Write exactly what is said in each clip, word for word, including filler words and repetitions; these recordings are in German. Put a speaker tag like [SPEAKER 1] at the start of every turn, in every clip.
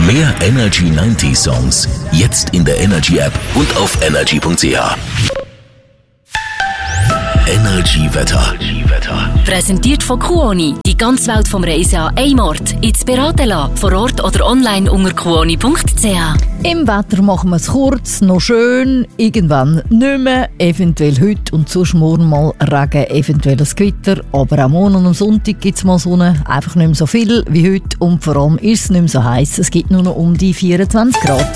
[SPEAKER 1] Mehr Energy neunzig Songs jetzt in der Energy App und auf energy punkt c h. Energy Wetter.
[SPEAKER 2] Präsentiert von Kuoni. Die ganze Welt vom Reisen an einem Ort. Jetzt beraten lassen. Vor Ort oder online unter kuoni punkt c h.
[SPEAKER 3] Im Wetter machen wir es kurz, noch schön, irgendwann nicht mehr, eventuell heute und sonst morgen mal Regen, eventuell ein Gewitter, aber auch morgen und am Sonntag gibt es mal Sonne, einfach nicht mehr so viel wie heute und vor allem ist es nicht mehr so heiß, es gibt nur noch um die vierundzwanzig Grad.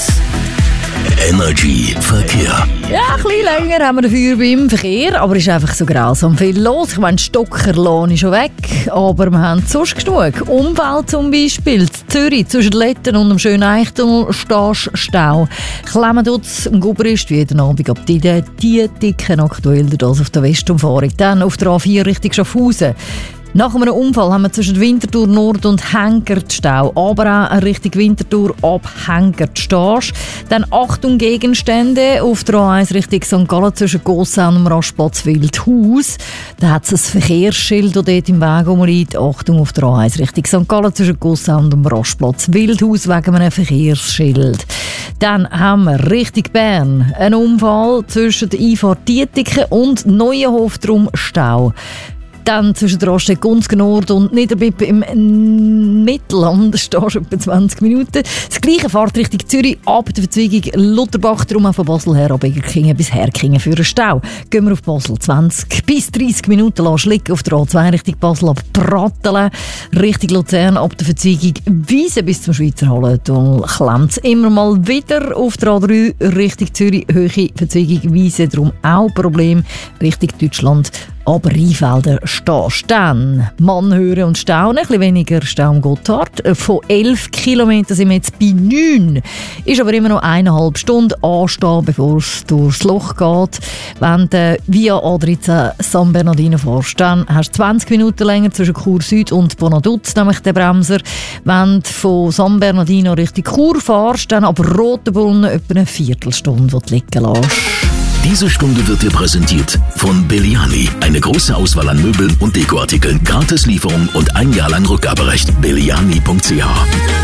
[SPEAKER 1] Energy Verkehr.
[SPEAKER 3] Ja, ein bisschen länger haben wir dafür beim Verkehr, aber es ist einfach so grausam viel los. Ich meine, Stockerlohn ist schon weg, aber wir haben sonst genug. Umwelt zum Beispiel, in Zürich, zwischen Letten und dem schönen Eichtunnel, stehst Stau. Klemmentutz und Gubrist, wie jeden Abend ab die, die dicken aktuell das auf der Westumfahrung. Dann auf der A vier Richtung Schaffhausen. Nach einem Unfall haben wir zwischen Winterthur Nord und Hengert Stau, aber auch Richtung Winterthur ab Hengert stehst. Dann Achtung Gegenstände auf der A eins Richtung Sankt Gallen zwischen Gossau und dem Rastplatz Wildhaus. Da hat es ein Verkehrsschild, das dort im Weg rumliegt. Achtung auf der A eins Richtung Sankt Gallen zwischen Gossau und dem Rastplatz Wildhaus wegen einem Verkehrsschild. Dann haben wir Richtung Bern einen Unfall zwischen der Einfahrt Dietiken und Neuenhof drum Stau. Dann zwischen der Raststätte Gunzgen Nord und Niederbipp im Mittelland stehst du etwa zwanzig Minuten. Das gleiche fährt Richtung Zürich ab der Verzweigung Lutherbach, darum auch von Basel her ab Egerkingen bis Herkingen für einen Stau. Gehen wir auf Basel, zwanzig bis dreißig Minuten lassen liegen auf der A zwei Richtung Basel ab Pratteln, Richtung Luzern ab der Verzweigung Wiese bis zum Schweizer Hallentunnel klemmt es immer mal wieder auf der A drei Richtung Zürich, Höhe Verzweigung Wiese, darum auch Problem Richtung Deutschland. Aber Rheinfelder stehst dann. Mann hören und staunen, ein bisschen weniger Stau am Gotthard. Von elf Kilometern sind wir jetzt bei neun. Ist aber immer noch eineinhalb Stunden anstehen, bevor es durchs Loch geht. Wenn du via A dreizehn San Bernardino fährst, dann hast du zwanzig Minuten länger zwischen Chur Süd und Bonaduz, nämlich der Bremser. Wenn du von San Bernardino Richtung Chur fährst, dann ab Rotenbrunnen etwa eine Viertelstunde, die du liegen lässt.
[SPEAKER 1] Diese Stunde wird dir präsentiert von Belliani. Eine große Auswahl an Möbeln und Dekoartikeln. Gratis Lieferung und ein Jahr lang Rückgaberecht. belliani punkt c h.